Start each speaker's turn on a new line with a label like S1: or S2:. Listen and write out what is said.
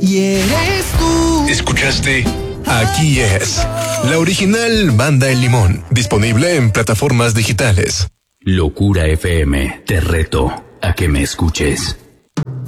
S1: y eres tú.
S2: ¿Escuchaste? Aquí es la original Banda El Limón, disponible en plataformas digitales.
S3: Locura FM, te reto a que me escuches.